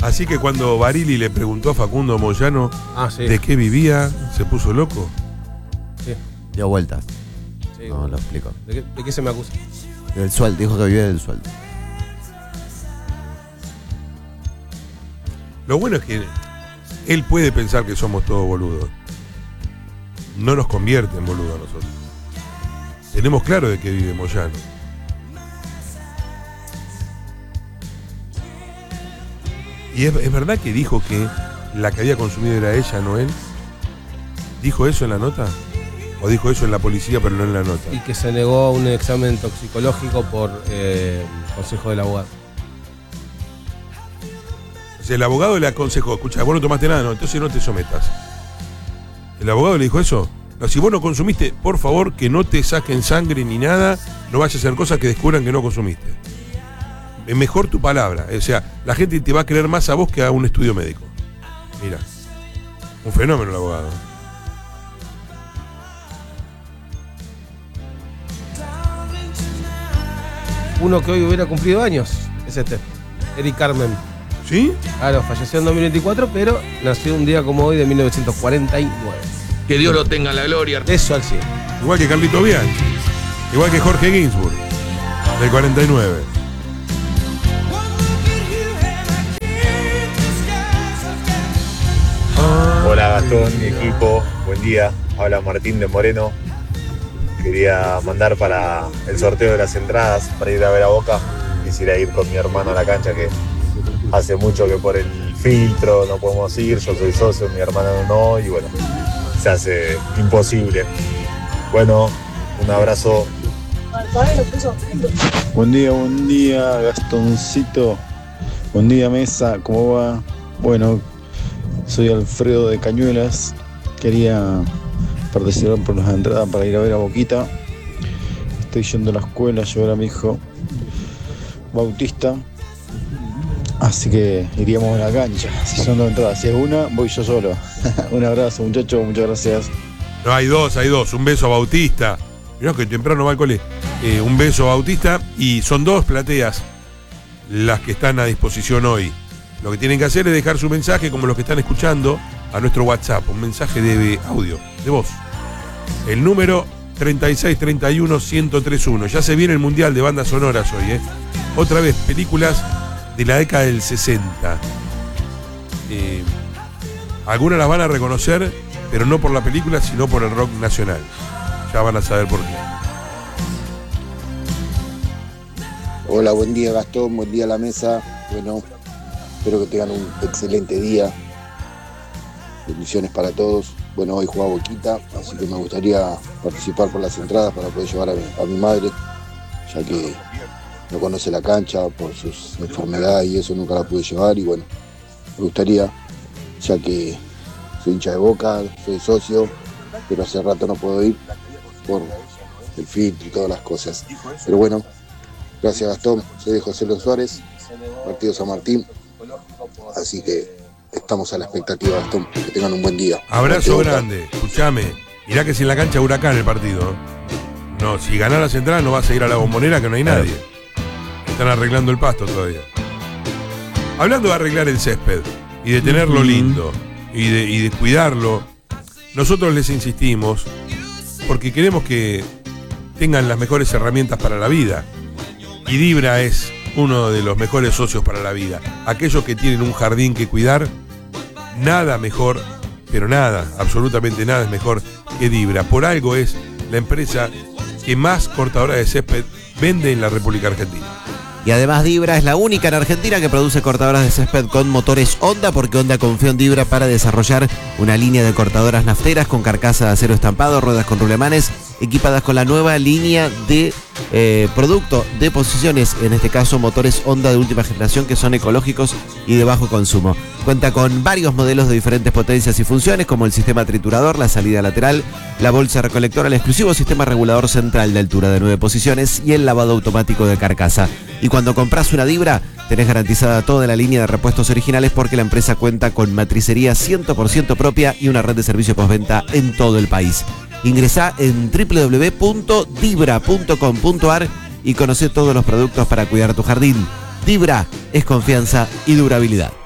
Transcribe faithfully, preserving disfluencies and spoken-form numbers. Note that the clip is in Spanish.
Así que cuando Barili le preguntó a Facundo Moyano ah, sí. de qué vivía, se puso loco. Sí. Dio vueltas. Sí. No lo explico. ¿De qué, ¿De qué se me acusa? Del sueldo, dijo que vivía del sueldo. Lo bueno es que él puede pensar que somos todos boludos. No nos convierte en boludos a nosotros. Tenemos claro de qué vive Moyano. Y es, es verdad que dijo que la que había consumido era ella, no él. ¿Dijo eso en la nota? ¿O dijo eso en la policía pero no en la nota? Y que se negó a un examen toxicológico por eh, consejo del abogado. O sea, el abogado le aconsejó, escucha, vos no tomaste nada, no, entonces no te sometas. ¿El abogado le dijo eso? No, si vos no consumiste, por favor, que no te saquen sangre ni nada, no vayas a hacer cosas que descubran que no consumiste. Es mejor tu palabra. O sea, la gente te va a creer más a vos que a un estudio médico. Mira, un fenómeno el abogado. Uno que hoy hubiera cumplido años es este, Eric Carmen. ¿Sí? Claro, falleció en dos mil veinticuatro, pero nació un día como hoy de mil novecientos cuarenta y nueve. Que Dios lo tenga en la gloria. Eso al cien. Igual que Carlito Bianchi. Igual que Jorge Ginsburg, del cuarenta y nueve. Hola Gastón y equipo, buen día. Habla Martín de Moreno. Quería mandar para el sorteo de las entradas para ir a ver a Boca. Quisiera ir con mi hermano a la cancha, que hace mucho que por el filtro no podemos ir. Yo soy socio, mi hermano no, y bueno, se hace imposible. Bueno, un abrazo. Buen día, buen día, Gastoncito. Buen día, mesa, ¿cómo va? Bueno, soy Alfredo de Cañuelas. Quería participar por las entradas para ir a ver a Boquita. Estoy yendo a la escuela a llevar a mi hijo Bautista. Así que iríamos a la cancha. Si son dos entradas, si es una, voy yo solo. Un abrazo, muchachos, muchas gracias. No, hay dos, hay dos. Un beso a Bautista. Mirá que temprano va al cole. Eh, un beso a Bautista. Y son dos plateas las que están a disposición hoy. Lo que tienen que hacer es dejar su mensaje, como los que están escuchando, a nuestro WhatsApp. Un mensaje de audio, de voz. El número treinta y seis treinta y uno ciento treinta y uno. Ya se viene el Mundial de Bandas Sonoras hoy, ¿eh? Otra vez, películas de la década del sesenta. Eh, algunas las van a reconocer, pero no por la película, sino por el rock nacional. Ya van a saber por qué. Hola, buen día Gastón, buen día a la mesa. Bueno, espero que tengan un excelente día. Bendiciones para todos. Bueno, hoy juega Boquita, así que me gustaría participar por las entradas para poder llevar a mi, a mi madre, ya que no conoce la cancha por sus enfermedades y eso, nunca la pude llevar. Y bueno, me gustaría, ya que soy hincha de Boca, soy socio, pero hace rato no puedo ir por el filtro y todas las cosas. Pero bueno, gracias Gastón, soy de José Luis Suárez, partido San Martín, así que estamos a la expectativa, Gastón, que tengan un buen día. Abrazo grande, escuchame, mirá que si en la cancha Huracán el partido. No, si ganás las entradas no vas a ir a la Bombonera, que no hay nadie. Están arreglando el pasto todavía. Hablando de arreglar el césped y de tenerlo lindo y de, y de cuidarlo, nosotros les insistimos porque queremos que tengan las mejores herramientas para la vida. Y Dibra es uno de los mejores socios para la vida. Aquellos que tienen un jardín que cuidar, nada mejor, pero nada, absolutamente nada es mejor que Dibra. Por algo es la empresa que más cortadora de césped vende en la República Argentina. Y además Dibra es la única en Argentina que produce cortadoras de césped con motores Honda, porque Honda confió en Dibra para desarrollar una línea de cortadoras nafteras con carcasa de acero estampado, ruedas con rulemanes, equipadas con la nueva línea de eh, producto de posiciones, en este caso motores Honda de última generación que son ecológicos y de bajo consumo. Cuenta con varios modelos de diferentes potencias y funciones, como el sistema triturador, la salida lateral, la bolsa recolectora, el exclusivo sistema regulador central de altura de nueve posiciones y el lavado automático de carcasa. Y cuando compras una Dibra, tenés garantizada toda la línea de repuestos originales, porque la empresa cuenta con matricería cien por ciento propia y una red de servicio postventa en todo el país. Ingresá en doble u doble u doble u punto dibra punto com punto a r y conocé todos los productos para cuidar tu jardín. Dibra es confianza y durabilidad.